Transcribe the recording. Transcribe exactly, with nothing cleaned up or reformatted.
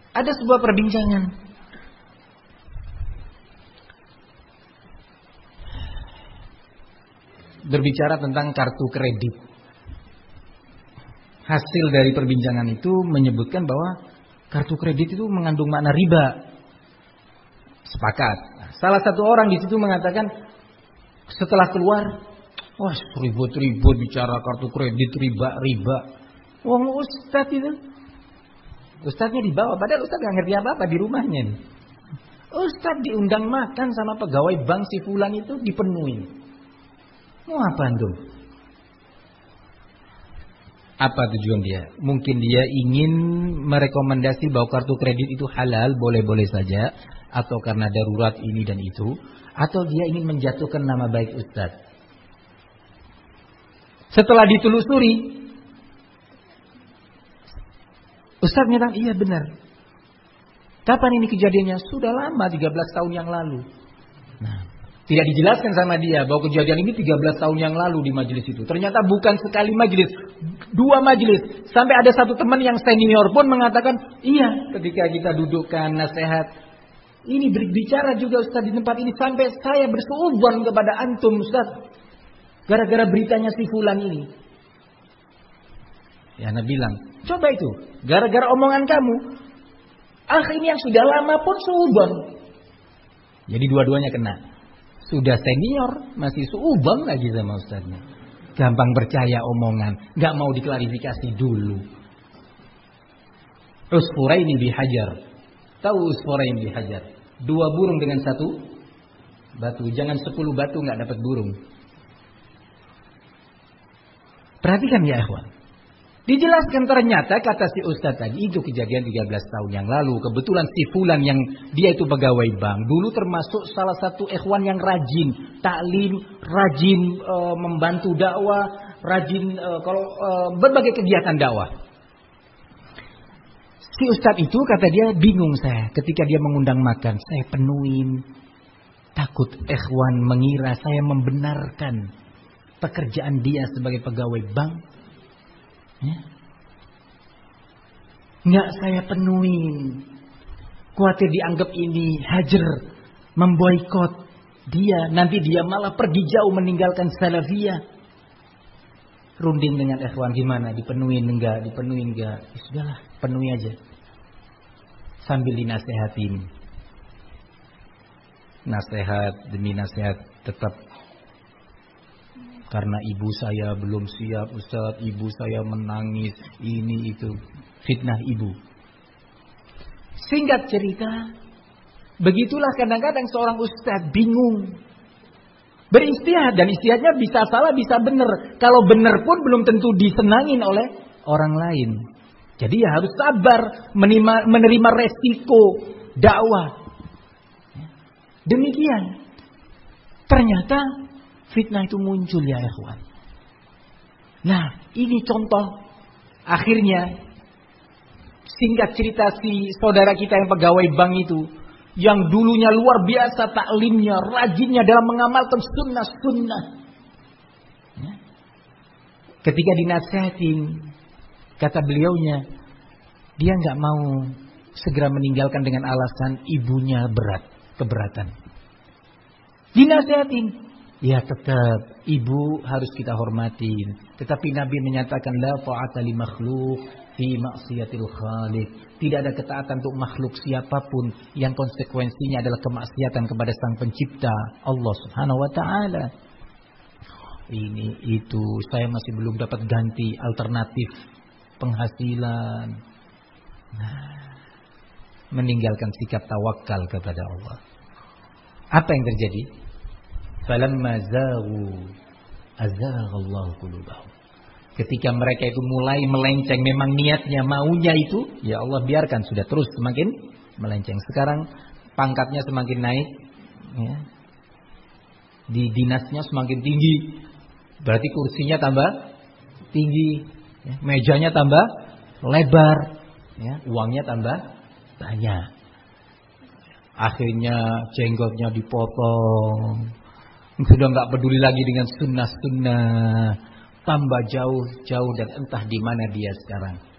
Ada sebuah perbincangan. Berbicara tentang kartu kredit. Hasil dari perbincangan itu menyebutkan bahwa kartu kredit itu mengandung makna riba. Sepakat. Salah satu orang di situ mengatakan setelah keluar, wah ribut-ribut bicara kartu kredit riba-riba. Wong ustadz itu, ustadznya dibawa, padahal ustadz gak ngerti apa-apa di rumahnya nih. Ustadz diundang makan sama pegawai bank si fulan itu dipenuhi. Mau apa antum? Apa tujuan dia? Mungkin dia ingin merekomendasi bahwa kartu kredit itu halal, boleh-boleh saja, atau karena darurat ini dan itu, atau dia ingin menjatuhkan nama baik ustadz. Setelah ditelusuri, ustadz menyatakan, iya benar. Kapan ini kejadiannya? Sudah lama, tiga belas tahun yang lalu. Nah, tidak dijelaskan sama dia bahwa kejadian ini tiga belas tahun yang lalu di majelis itu. Ternyata bukan sekali majelis, dua majelis. Sampai ada satu teman yang senior pun mengatakan, iya ketika kita dudukkan nasihat, ini berbicara juga Ustaz di tempat ini. Sampai saya bersuudzon kepada antum Ustaz, gara-gara beritanya si fulan ini. Ya Anda bilang, coba itu, gara-gara omongan kamu, akhirnya yang sudah lama pun suudzon. Jadi dua-duanya kena. Sudah senior, masih suudzon lagi sama ustaznya. Gampang percaya omongan, gak mau diklarifikasi dulu. Usfuraini bihajar. Tahu usfuraini bihajar? Dua burung dengan satu batu. Jangan sepuluh batu gak dapat burung. Perhatikan ya ikhwan. Dijelaskan ternyata kata si ustaz tadi itu kejadian tiga belas tahun yang lalu. Kebetulan si fulan yang dia itu pegawai bank. Dulu termasuk salah satu ikhwan yang rajin taklim, rajin e, membantu dakwah, rajin e, kalau e, berbagai kegiatan dakwah. Si ustaz itu kata dia bingung saya ketika dia mengundang makan. Saya penuhin. Takut ikhwan mengira saya membenarkan pekerjaan dia sebagai pegawai bank. Ya. Nggak saya penuhin. Khawatir dianggap ini hajar, memboikot dia. Nanti dia malah pergi jauh meninggalkan salafiyah. Runding dengan ikhwan gimana? Dipenuhin enggak? Dipenuhin enggak? Ya, sudahlah, penuhi aja. Sambil dinasehatin. Nasihat demi nasihat tetap. Karena ibu saya belum siap Ustaz, ibu saya menangis, ini itu, fitnah ibu. Singkat cerita, begitulah kadang-kadang seorang ustaz bingung. Beristihad, dan istihadnya bisa salah, bisa benar. Kalau benar pun belum tentu disenangin oleh orang lain. Jadi ya harus sabar menerima, menerima resiko dakwah. Demikian. Ternyata fitnah itu muncul ya ikhwan. Nah ini contoh. Akhirnya singkat cerita si saudara kita yang pegawai bank itu, yang dulunya luar biasa taklimnya, rajinnya dalam mengamalkan sunnah-sunnah, ya. Ketika dinasihatin, kata beliaunya, dia nggak mau segera meninggalkan dengan alasan ibunya berat, keberatan. Dinasihatin, ya tetap ibu harus kita hormatin. Tetapi Nabi menyatakan la ta'ata li makhluk fi maksiatil khaliq. Tidak ada ketaatan untuk makhluk siapapun yang konsekuensinya adalah kemaksiatan kepada Sang Pencipta Allah Subhanahu wa taala. Ini itu saya masih belum dapat ganti alternatif penghasilan. Nah, meninggalkan sikap tawakal kepada Allah. Apa yang terjadi? Falamma zaghu azaghallahu qulubahum. Ketika mereka itu mulai melenceng, memang niatnya maunya itu, ya Allah biarkan sudah terus semakin melenceng. Sekarang pangkatnya semakin naik, ya. Di dinasnya semakin tinggi, berarti kursinya tambah tinggi, ya. Mejanya tambah lebar, ya. Uangnya tambah banyak. Akhirnya jenggotnya dipotong. Sudah nggak peduli lagi dengan sunnah-sunnah, tambah jauh-jauh dan entah di mana dia sekarang.